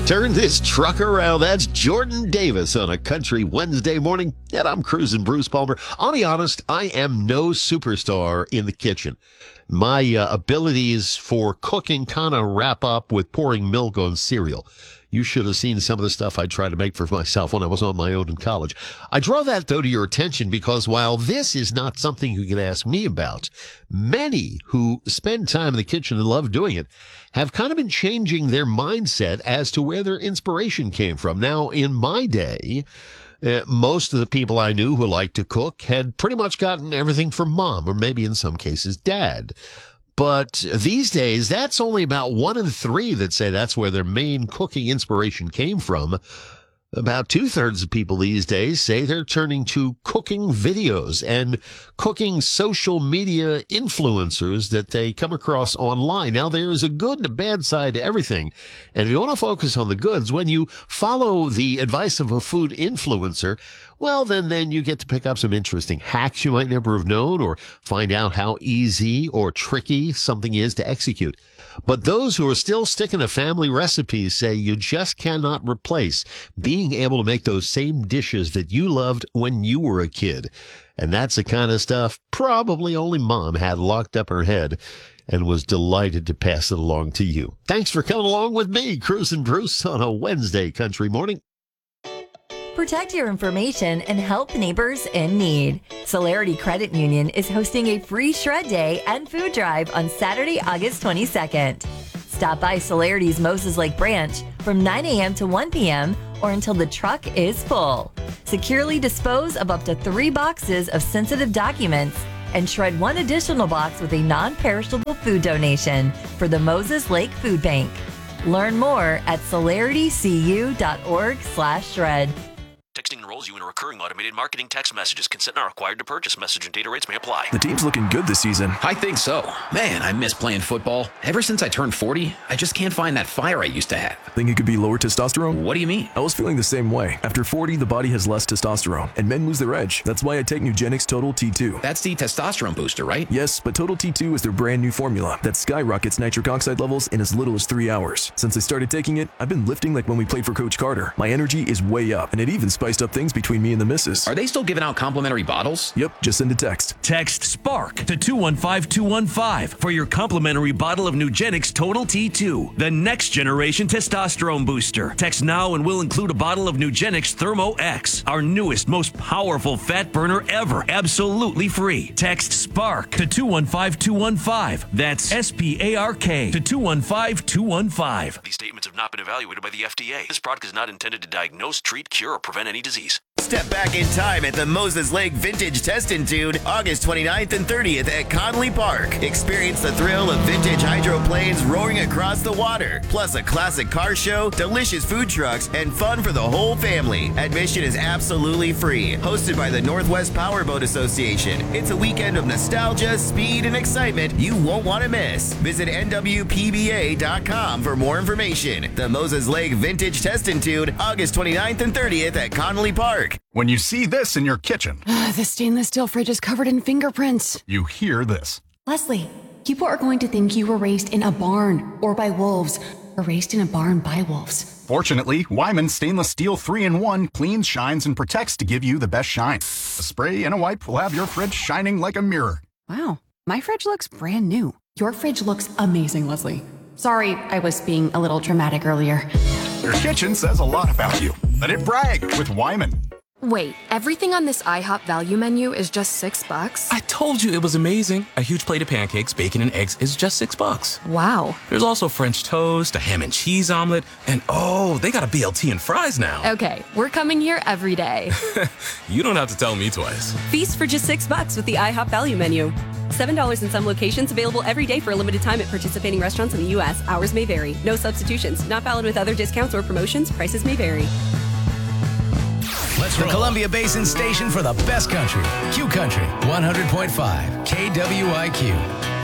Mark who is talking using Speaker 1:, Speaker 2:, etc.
Speaker 1: Turn this truck around. That's Jordan Davis on a country Wednesday morning. And I'm cruising Bruce Palmer. I'll be honest, I am no superstar in the kitchen. My abilities for cooking kind of wrap up with pouring milk on cereal. You should have seen some of the stuff I tried to make for myself when I was on my own in college. I draw that, though, to your attention because while this is not something you can ask me about, many who spend time in the kitchen and love doing it have kind of been changing their mindset as to where their inspiration came from. Now, in my day, most of the people I knew who liked to cook had pretty much gotten everything from mom, or maybe in some cases dad. But these days, that's only about 1 in 3 that say that's where their main cooking inspiration came from. About 2/3 of people these days say they're turning to cooking videos and cooking social media influencers that they come across online. Now, there is a good and a bad side to everything. And if you want to focus on the goods, when you follow the advice of a food influencer, well, then you get to pick up some interesting hacks you might never have known or find out how easy or tricky something is to execute. But those who are still sticking to family recipes say you just cannot replace being able to make those same dishes that you loved when you were a kid. And that's the kind of stuff probably only mom had locked up her head and was delighted to pass it along to you. Thanks for coming along with me, Cruising Bruce, on a Wednesday country morning.
Speaker 2: Protect your information and help neighbors in need. Celerity Credit Union is hosting a free shred day and food drive on Saturday, August 22nd. Stop by Celerity's Moses Lake branch from 9 a.m. to 1 p.m. or until the truck is full. Securely dispose of up to 3 boxes of sensitive documents and shred 1 additional box with a non-perishable food donation for the Moses Lake Food Bank. Learn more at celeritycu.org/shred.
Speaker 3: Texting enrolls you in a recurring automated marketing text messages. Consent not required to purchase. Message and data rates may apply.
Speaker 4: The team's looking good this season.
Speaker 5: I think so. Man, I miss playing football. Ever since I turned 40, I just can't find that fire I used to have.
Speaker 4: Think it could be lower testosterone?
Speaker 5: What do you mean?
Speaker 4: I was feeling the same way. After 40, the body has less testosterone, and men lose their edge. That's why I take Nugenix Total T2.
Speaker 5: That's the testosterone booster, right?
Speaker 4: Yes, but Total T2 is their brand new formula that skyrockets nitric oxide levels in as little as 3 hours. Since I started taking it, I've been lifting like when we played for Coach Carter. My energy is way up, and it even spiced up things between me and the missus.
Speaker 5: Are they still giving out complimentary bottles?
Speaker 4: Yep, just send a text.
Speaker 6: Text SPARK to 215-215 for your complimentary bottle of Nugenix Total T2, the next generation testosterone booster. Text now and we'll include a bottle of Nugenix Thermo X, our newest, most powerful fat burner ever, absolutely free. Text SPARK to 215-215. That's SPARK to 215-215.
Speaker 3: These statements have not been evaluated by the FDA. This product is not intended to diagnose, treat, cure, or prevent any disease.
Speaker 7: Step back in time at the Moses Lake Vintage Test and Tune August 29th and 30th at Connolly Park. Experience the thrill of vintage hydroplanes roaring across the water, plus a classic car show, delicious food trucks, and fun for the whole family. Admission is absolutely free. Hosted by the Northwest Powerboat Association. It's a weekend of nostalgia, speed, and excitement you won't want to miss. Visit nwpba.com for more information. The Moses Lake Vintage Test and Tune August 29th and 30th at Connolly Park.
Speaker 8: When you see this in your kitchen,
Speaker 9: the stainless steel fridge is covered in fingerprints.
Speaker 8: you hear this.
Speaker 9: Leslie, people are going to think you were raised in a barn or by wolves, or raised in a barn by wolves.
Speaker 8: Fortunately, Wyman Stainless Steel 3-in-1 cleans, shines, and protects to give you the best shine. A spray and a wipe will have your fridge shining like a mirror.
Speaker 9: Wow, my fridge looks brand new. Your fridge looks amazing, Leslie. Sorry, I was being a little dramatic earlier.
Speaker 8: Your kitchen says a lot about you. Let it brag with Wyman.
Speaker 10: Wait, everything on this IHOP value menu is just $6?
Speaker 11: I told you it was amazing. A huge plate of pancakes, bacon, and eggs is just $6.
Speaker 10: Wow.
Speaker 11: There's also French toast, a ham and cheese omelet, and oh, they got a BLT and fries now.
Speaker 10: Okay, we're coming here every day.
Speaker 11: You don't have to tell me twice.
Speaker 12: Feast for just $6 with the IHOP value menu. $7 in some locations, available every day for a limited time at participating restaurants in the U.S. Hours may vary. No substitutions. Not valid with other discounts or promotions. Prices may vary.
Speaker 13: The Columbia Basin station for the best country. Q Country 100.5 KWIQ.